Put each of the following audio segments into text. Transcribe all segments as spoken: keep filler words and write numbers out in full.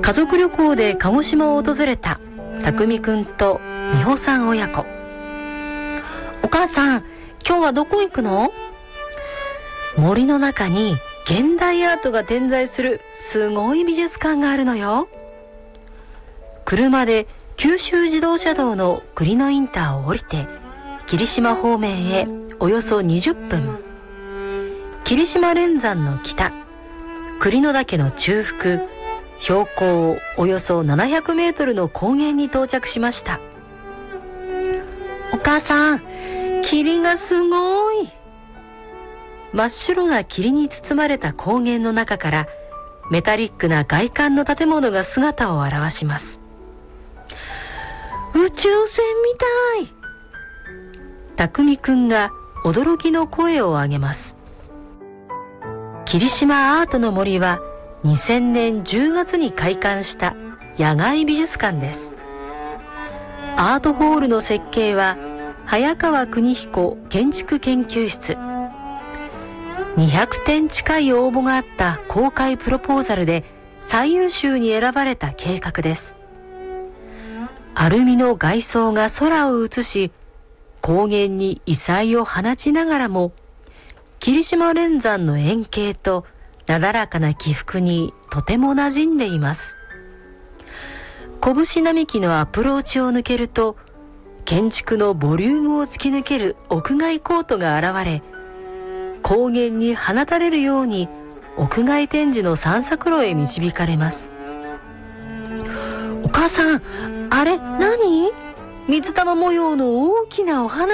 家族旅行で鹿児島を訪れた匠くんと美穂さん親子。お母さん、今日はどこ行くの？森の中に現代アートが点在するすごい美術館があるのよ。車で九州自動車道の栗野インターを降りて霧島方面へおよそにじゅっぷん、霧島連山の北、栗野岳の中腹、標高およそななひゃくメートルの高原に到着しました。お母さん、霧がすごい。真っ白な霧に包まれた高原の中からメタリックな外観の建物が姿を現します。宇宙船みたい。匠くんが驚きの声を上げます。霧島アートの森はにせんねんじゅうがつに開館した野外美術館です。アートホールの設計は早川邦彦建築研究室。にひゃくてん近い応募があった公開プロポーザルで最優秀に選ばれた計画です。アルミの外装が空を映し、高原に異彩を放ちながらも、霧島連山の円形となだらかな起伏にとても馴染んでいます。拳並木のアプローチを抜けると、建築のボリュームを突き抜ける屋外コートが現れ、高原に放たれるように屋外展示の散策路へ導かれます。お母さん、あれ何？水玉模様の大きなお花。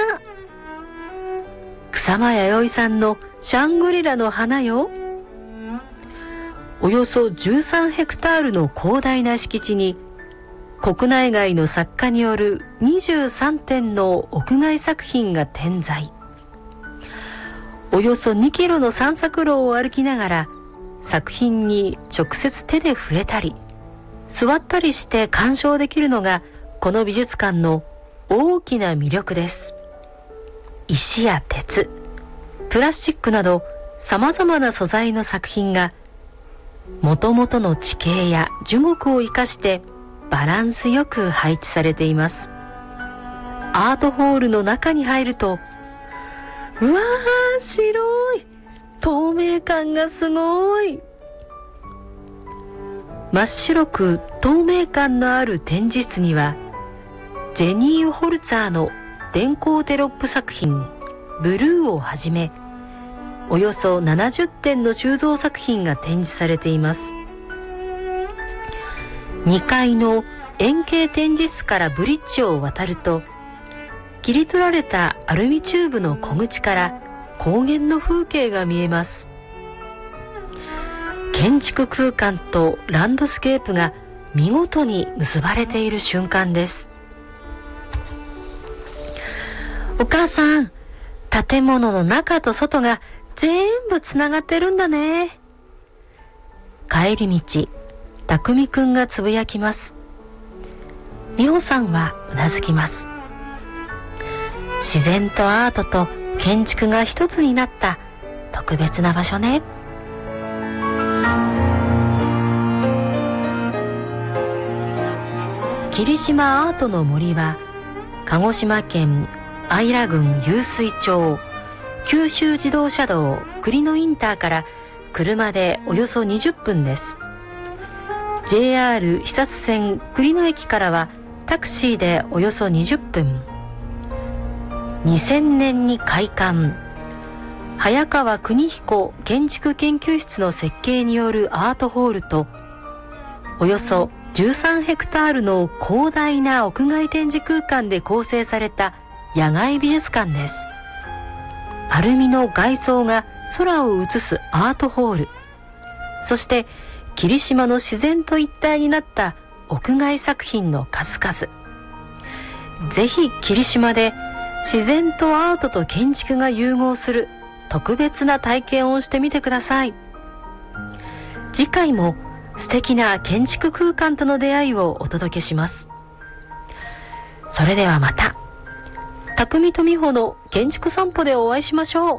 草間彌生さんのシャングリラの花よ。およそじゅうさんヘクタールの広大な敷地に国内外の作家によるにじゅうさんてんの屋外作品が点在。およそにキロの散策路を歩きながら作品に直接手で触れたり座ったりして鑑賞できるのがこの美術館の大きな魅力です。石や鉄、プラスチックなど様々な素材の作品が元々の地形や樹木を生かしてバランスよく配置されています。アートホールの中に入ると、うわー、白い。透明感がすごい。真っ白く透明感のある展示室には、ジェニー・ホルツァーの電光テロップ作品ブルーをはじめ、およそななじゅってんの収蔵作品が展示されています。にかいの円形展示室からブリッジを渡ると、切り取られたアルミチューブの小口から高原の風景が見えます。建築空間とランドスケープが見事に結ばれている瞬間です。お母さん、建物の中と外が全部つながってるんだね。帰り道、匠くんがつぶやきます。美穂さんはうなずきます。自然とアートと建築が一つになった特別な場所ね。霧島アートの森は鹿児島県姶良郡湧水町九州自動車道栗野インターから車でおよそにじゅっぷんです。 ジェイアール 肥薩線栗野駅からはタクシーでおよそにじゅっぷん。にせんねんに開館、早川邦彦建築研究室の設計によるアートホールとおよそじゅうさんヘクタールの広大な屋外展示空間で構成された野外美術館です。アルミの外装が空を映すアートホール、そして霧島の自然と一体になった屋外作品の数々。ぜひ霧島で自然とアートと建築が融合する特別な体験をしてみてください。次回も素敵な建築空間との出会いをお届けします。それではまた、匠と美穂の建築散歩でお会いしましょう。